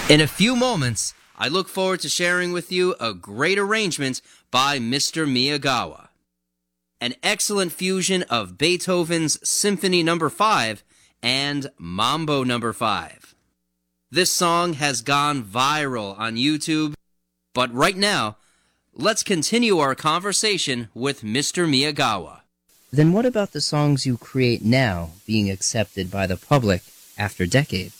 In a few moments, I look forward to sharing with you a great arrangement by Mr. Miyagawa. An excellent fusion of Beethoven's Symphony No. 5 and Mambo No. 5. This song has gone viral on YouTube, but right now, let's continue our conversation with Mr. Miyagawa. Then what about the songs you create now being accepted by the public after decades?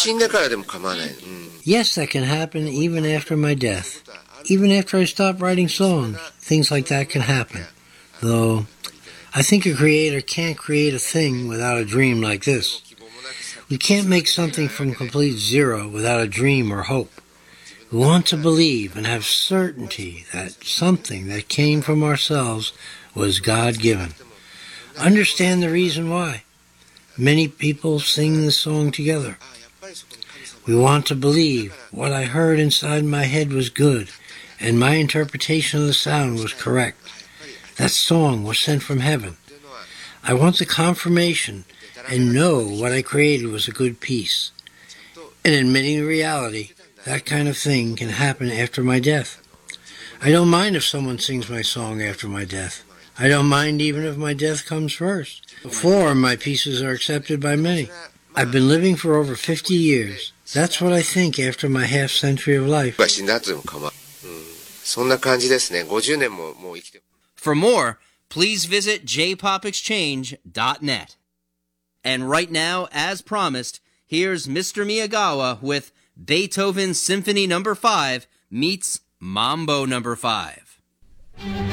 Yes, that can happen even after my death. Even after I stop writing songs, things like that can happen. Though, I think a creator can't create a thing without a dream like this. We can't make something from complete zero without a dream or hope. We want to believe and have certainty that something that came from ourselves was God-given. Understand the reason why. Many people sing this song together. We want to believe what I heard inside my head was good, and my interpretation of the sound was correct. That song was sent from heaven. I want the confirmation and know what I created was a good piece. And admitting the reality, that kind of thing can happen after my death. I don't mind if someone sings my song after my death. I don't mind even if my death comes first. Before, my pieces are accepted by many. I've been living for over 50 years. That's what I think after my half-century of life. For more, please visit jpopexchange.net. And right now, as promised, here's Mr. Miyagawa with Beethoven's Symphony No. 5 meets Mambo No. 5.